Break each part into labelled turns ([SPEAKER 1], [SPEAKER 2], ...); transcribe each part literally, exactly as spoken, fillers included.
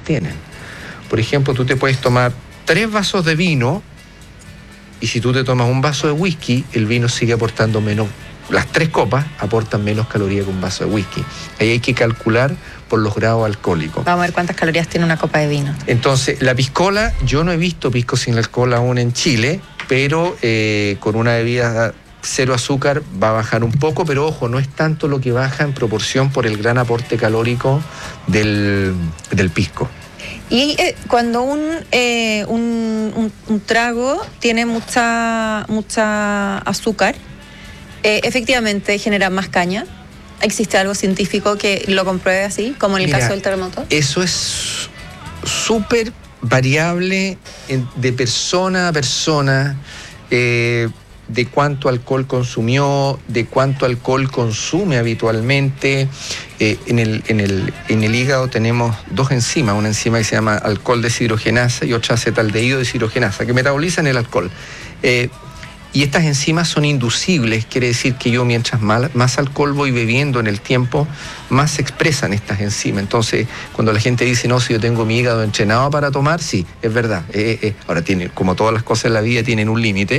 [SPEAKER 1] tienen. Por ejemplo, tú te puedes tomar tres vasos de vino y si tú te tomas un vaso de whisky, el vino sigue aportando menos. Las tres copas aportan menos calorías que un vaso de whisky. Ahí hay que calcular por los grados alcohólicos.
[SPEAKER 2] Vamos a ver cuántas calorías tiene una copa de vino.
[SPEAKER 1] Entonces, la piscola, yo no he visto pisco sin alcohol aún en Chile, pero eh, con una bebida cero azúcar va a bajar un poco, pero ojo, no es tanto lo que baja en proporción por el gran aporte calórico del, del pisco.
[SPEAKER 2] Y eh, cuando un, eh, un, un, un trago tiene mucha, mucha azúcar, eh, efectivamente genera más caña. ¿Existe algo científico que lo compruebe así, como en el
[SPEAKER 1] Mira,
[SPEAKER 2] caso del terremoto?
[SPEAKER 1] Eso es súper variable en, de persona a persona, eh, de cuánto alcohol consumió, de cuánto alcohol consume habitualmente. Eh, en, el, en, el, en el hígado tenemos dos enzimas, una enzima que se llama alcohol deshidrogenasa y otra acetaldehído deshidrogenasa, que metabolizan el alcohol. Eh, y estas enzimas son inducibles, quiere decir que yo mientras más, más alcohol voy bebiendo en el tiempo, más se expresan estas enzimas. Entonces, cuando la gente dice, no, si yo tengo mi hígado entrenado para tomar, sí, es verdad. Eh, eh, ahora, tiene, como todas las cosas en la vida, tienen un límite,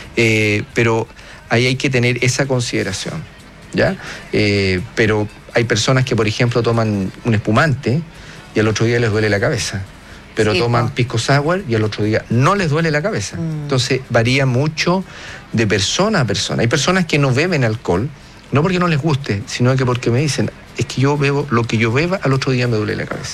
[SPEAKER 1] eh, pero ahí hay que tener esa consideración, ¿ya? Eh, pero hay personas que, por ejemplo, toman un espumante y al otro día les duele la cabeza. Pero sí, toman po. pisco sour y al otro día no les duele la cabeza. Mm. Entonces varía mucho de persona a persona. Hay personas que no beben alcohol, no porque no les guste, sino que porque me dicen, es que yo bebo, lo que yo beba al otro día me duele la cabeza.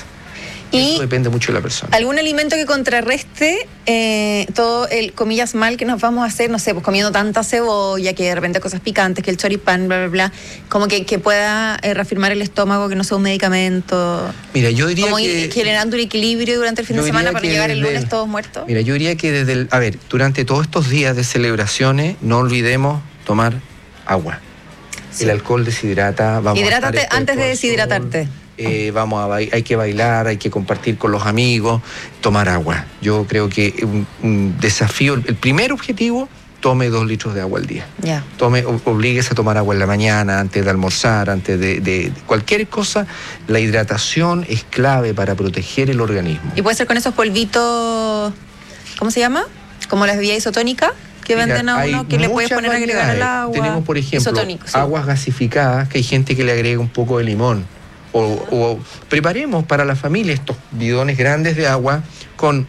[SPEAKER 2] Y
[SPEAKER 1] eso depende mucho de la persona.
[SPEAKER 2] ¿Algún alimento que contrarreste eh, todo el, comillas, mal que nos vamos a hacer? No sé, pues comiendo tanta cebolla, que de repente cosas picantes, que el choripán, bla, bla, bla. Como que, que pueda eh, reafirmar el estómago, que no sea un medicamento.
[SPEAKER 1] Mira, yo diría
[SPEAKER 2] como
[SPEAKER 1] que...
[SPEAKER 2] generando un equilibrio durante el fin de semana para llegar el lunes todos muertos.
[SPEAKER 1] Mira, yo diría que desde el... A ver, durante todos estos días de celebraciones, no olvidemos tomar agua. Sí. El alcohol deshidrata. Vamos
[SPEAKER 2] Hidrátate
[SPEAKER 1] a estar
[SPEAKER 2] antes de deshidratarte.
[SPEAKER 1] Eh, vamos a hay que bailar, hay que compartir con los amigos, tomar agua. Yo creo que un, un desafío, el primer objetivo, tome dos litros de agua al día.
[SPEAKER 2] Yeah.
[SPEAKER 1] Tome, obligues a tomar agua en la mañana, antes de almorzar, antes de, de, de cualquier cosa. La hidratación es clave para proteger el organismo.
[SPEAKER 2] Y puede ser con esos polvitos, ¿cómo se llama? Como las bebidas isotónicas que Mira, venden a uno, que le puedes poner a agregar al agua.
[SPEAKER 1] Tenemos, por ejemplo, sí. aguas gasificadas, que hay gente que le agrega un poco de limón. O, o preparemos para la familia estos bidones grandes de agua con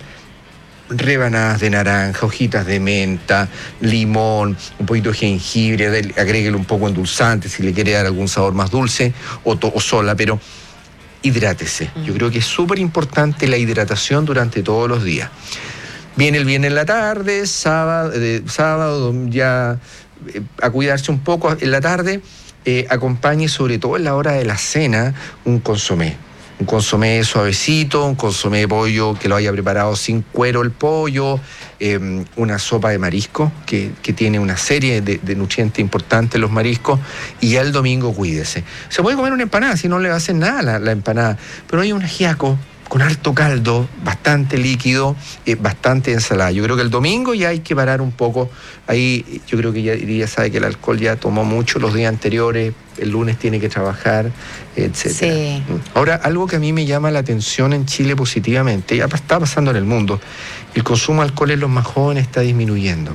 [SPEAKER 1] rebanadas de naranja, hojitas de menta, limón, un poquito de jengibre, agréguele un poco endulzante si le quiere dar algún sabor más dulce o, to, o sola, pero hidrátese. Mm. Yo creo que es súper importante la hidratación durante todos los días. Viene el viernes en la tarde, sábado, eh, sábado ya eh, a cuidarse un poco en la tarde. Eh, acompañe sobre todo en la hora de la cena un consomé, un consomé suavecito, un consomé de pollo que lo haya preparado sin cuero el pollo, eh, una sopa de marisco que, que tiene una serie de, de nutrientes importantes los mariscos, y ya el domingo cuídese. Se puede comer una empanada, si no le va a hacer nada la, la empanada, pero hay un ajiaco con harto caldo, bastante líquido, eh, bastante ensalada. Yo creo que el domingo ya hay que parar un poco. Ahí yo creo que ya, ya sabe que el alcohol ya tomó mucho los días anteriores, el lunes tiene que trabajar, etcétera.
[SPEAKER 2] Sí.
[SPEAKER 1] Ahora, algo que a mí me llama la atención en Chile positivamente, ya está pasando en el mundo, el consumo de alcohol en los más jóvenes está disminuyendo.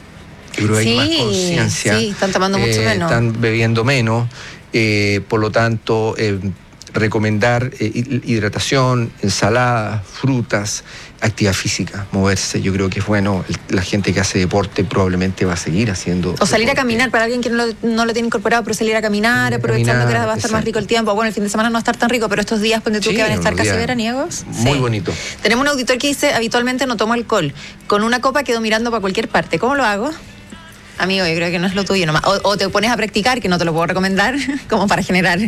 [SPEAKER 1] Yo creo que
[SPEAKER 2] sí,
[SPEAKER 1] hay más conciencia.
[SPEAKER 2] Sí, están tomando mucho
[SPEAKER 1] eh,
[SPEAKER 2] menos.
[SPEAKER 1] Están bebiendo menos, eh, por lo tanto... Eh, recomendar eh, hidratación, ensaladas, frutas, actividad física, moverse. Yo creo que es bueno, el, la gente que hace deporte probablemente va a seguir haciendo
[SPEAKER 2] o salir
[SPEAKER 1] deporte.
[SPEAKER 2] A caminar, para alguien que no lo, no lo tiene incorporado, pero salir a caminar, salir aprovechando a caminar, que va a estar exacto. más rico el tiempo. Bueno, el fin de semana no va a estar tan rico, pero estos días, ponte tú, sí, que van a estar casi veraniegos.
[SPEAKER 1] Muy sí. bonito.
[SPEAKER 2] Tenemos un auditor que dice, habitualmente no tomo alcohol. Con una copa quedo mirando para cualquier parte. ¿Cómo lo hago? Amigo, yo creo que no es lo tuyo nomás. O, o te pones a practicar, que no te lo puedo recomendar, como para generar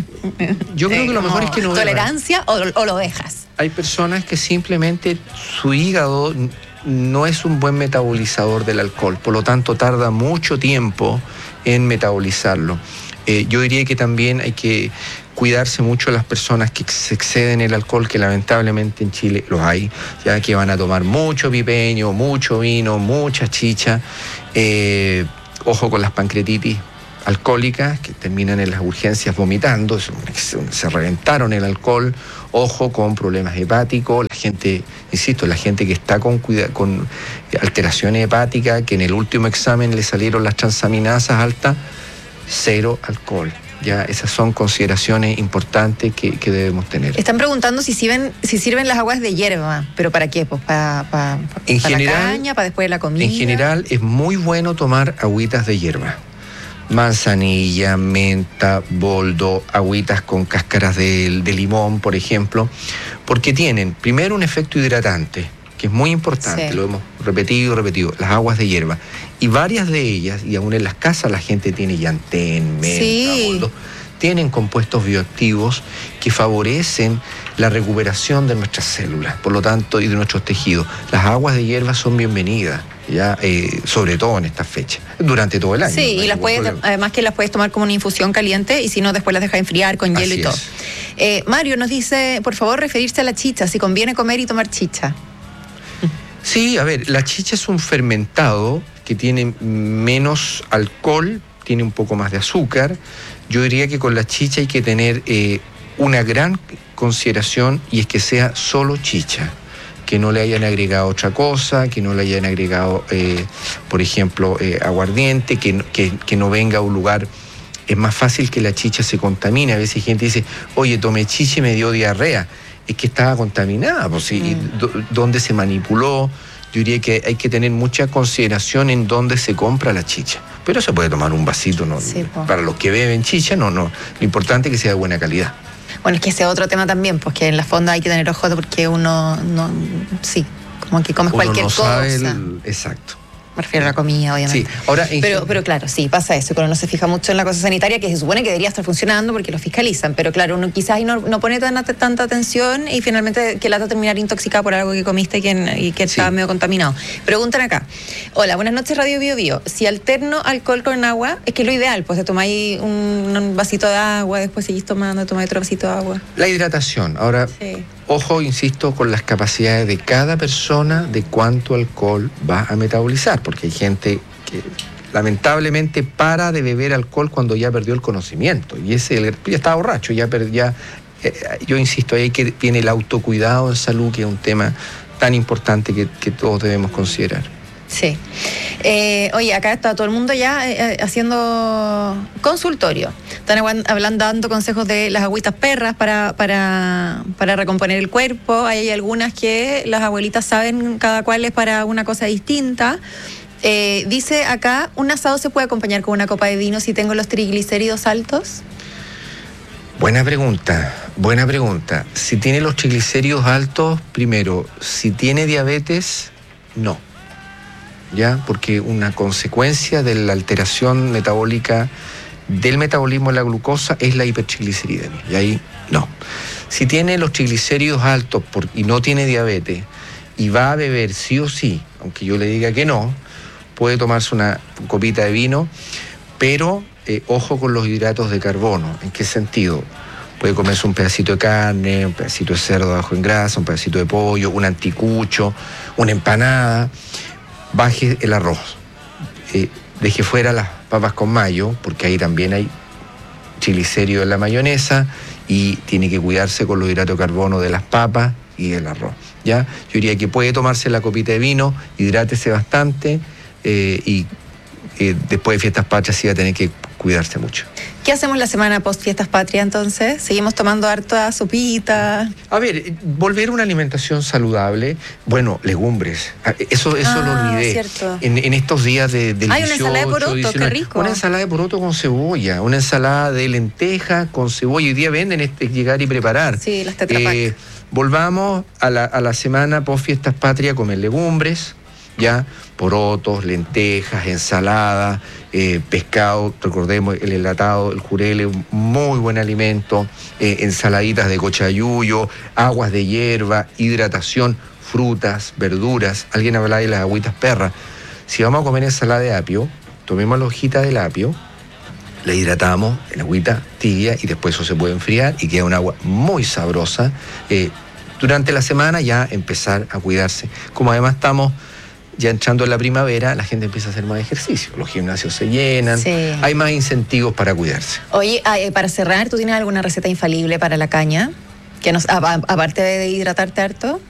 [SPEAKER 1] yo creo eh, que lo mejor es que no
[SPEAKER 2] tolerancia o, o lo dejas.
[SPEAKER 1] Hay personas que simplemente su hígado no es un buen metabolizador del alcohol, por lo tanto tarda mucho tiempo en metabolizarlo. Eh, yo diría que también hay que cuidarse mucho las personas que se exceden el alcohol, que lamentablemente en Chile los hay, ya que van a tomar mucho pipeño, mucho vino, mucha chicha. Eh, ojo con las pancreatitis alcohólicas que terminan en las urgencias vomitando, se, se reventaron el alcohol. Ojo con problemas hepáticos. gente, insisto, la gente que está con, cuida, con alteraciones hepáticas, que en el último examen le salieron las transaminasas altas, cero alcohol. Ya esas son consideraciones importantes que, que debemos tener.
[SPEAKER 2] Están preguntando si sirven, si sirven las aguas de hierba, pero ¿para qué? Pues para pa, pa, pa la caña, para después de la comida.
[SPEAKER 1] En general es muy bueno tomar agüitas de hierba. Manzanilla, menta, boldo, agüitas con cáscaras de, de limón, por ejemplo, porque tienen primero un efecto hidratante, que es muy importante, sí. Lo hemos repetido y repetido, las aguas de hierba. Y varias de ellas, y aún en las casas la gente tiene llantén, menta, sí. boldo, tienen compuestos bioactivos que favorecen la recuperación de nuestras células, por lo tanto, y de nuestros tejidos. Las aguas de hierba son bienvenidas, ya eh, sobre todo en estas fechas, durante todo el año.
[SPEAKER 2] Sí, no y las puedes, además que las puedes tomar como una infusión caliente y si no, después las dejas enfriar con hielo Así y todo. Eh, Mario nos dice, por favor, referirse a la chicha, si conviene comer y tomar chicha.
[SPEAKER 1] Sí, a ver, la chicha es un fermentado que tiene menos alcohol, tiene un poco más de azúcar. Yo diría que con la chicha hay que tener eh, una gran consideración y es que sea solo chicha, que no le hayan agregado otra cosa, que no le hayan agregado, eh, por ejemplo, eh, aguardiente, que, que, que no venga a un lugar. Es más fácil que la chicha se contamine. A veces hay gente dice, oye, tomé chicha y me dio diarrea. Es que estaba contaminada, pues, ¿sí? Mm. D- ¿Dónde se manipuló? Yo diría que hay que tener mucha consideración en dónde se compra la chicha. Pero se puede tomar un vasito, ¿no? Sí, para los que beben chicha, no, no. Lo importante es que sea de buena calidad.
[SPEAKER 2] Bueno, es que ese es otro tema también, pues que en la fonda hay que tener ojo porque uno no, sí, como que comes
[SPEAKER 1] uno
[SPEAKER 2] cualquier
[SPEAKER 1] no
[SPEAKER 2] cosa.
[SPEAKER 1] Sabe el, exacto.
[SPEAKER 2] Me refiero a la comida, obviamente.
[SPEAKER 1] Sí, ahora en
[SPEAKER 2] pero, pero claro, sí, pasa eso. Cuando uno se fija mucho en la cosa sanitaria, que se supone que debería estar funcionando porque lo fiscalizan, pero claro, uno quizás ahí no, no pone tan, tanta atención y finalmente que lata terminar intoxicada por algo que comiste y que, y que sí. Está medio contaminado. Preguntan acá. Hola, buenas noches, Radio Bio Bio. Si alterno alcohol con agua, es que es lo ideal, pues te tomáis un, un vasito de agua, después seguís tomando, tomáis otro vasito de agua.
[SPEAKER 1] La hidratación. Ahora, sí. Ojo, insisto, con las capacidades de cada persona de cuánto alcohol va a metabolizar, porque hay gente que lamentablemente para de beber alcohol cuando ya perdió el conocimiento, y ese ya está borracho, ya, ya eh, yo insisto, ahí que viene el autocuidado en salud, que es un tema tan importante que, que todos debemos considerar.
[SPEAKER 2] Sí. Eh, oye, acá está todo el mundo ya eh, haciendo consultorio. Están hablando, dando consejos de las agüitas perras para, para, para recomponer el cuerpo. Hay algunas que las abuelitas saben cada cual es para una cosa distinta. Eh, dice acá, ¿un asado se puede acompañar con una copa de vino si tengo los triglicéridos altos?
[SPEAKER 1] Buena pregunta, buena pregunta. Si tiene los triglicéridos altos, primero, si tiene diabetes, no. ¿Ya? Porque una consecuencia de la alteración metabólica del metabolismo de la glucosa es la hipertrigliceridemia, y ahí no. Si tiene los triglicéridos altos por, y no tiene diabetes y va a beber sí o sí, aunque yo le diga que no, puede tomarse una copita de vino, pero eh, ojo con los hidratos de carbono. ¿En qué sentido? Puede comerse un pedacito de carne, un pedacito de cerdo bajo en grasa, un pedacito de pollo, un anticucho, una empanada. Baje el arroz, eh, deje fuera las papas con mayo, porque ahí también hay triglicéridos en la mayonesa, y tiene que cuidarse con los hidratos de carbono de las papas y del arroz, ¿ya? Yo diría que puede tomarse la copita de vino, hidrátese bastante, eh, y eh, después de Fiestas Patrias sí va a tener que cuidarse mucho.
[SPEAKER 2] ¿Qué hacemos la semana post Fiestas Patrias entonces? ¿Seguimos tomando harta sopita?
[SPEAKER 1] A ver, volver a una alimentación saludable, bueno, legumbres, eso, eso ah, lo olvidé.
[SPEAKER 2] Cierto.
[SPEAKER 1] En, en estos días de, del
[SPEAKER 2] Hay una ensalada de poroto, diecinueve, qué rico.
[SPEAKER 1] Una ensalada de poroto con cebolla, una ensalada de lenteja con cebolla. Hoy día venden este llegar y preparar.
[SPEAKER 2] Sí, las Tetra Pak. Eh,
[SPEAKER 1] volvamos a la, a la semana post Fiestas Patrias a comer legumbres, ya, porotos, lentejas, ensaladas, eh, pescado, recordemos el enlatado, el jurel, un muy buen alimento, eh, ensaladitas de cochayuyo, aguas de hierba, hidratación, frutas, verduras. Alguien hablaba de las agüitas perras. Si vamos a comer ensalada de apio, tomemos la hojita del apio, la hidratamos en agüita tibia y después eso se puede enfriar y queda un agua muy sabrosa. Eh, durante la semana ya empezar a cuidarse. Como además estamos ya entrando en la primavera, la gente empieza a hacer más ejercicio, los gimnasios se llenan, sí. Hay más incentivos para cuidarse.
[SPEAKER 2] Oye, para cerrar, ¿tú tienes alguna receta infalible para la caña? Que nos, aparte de hidratarte harto.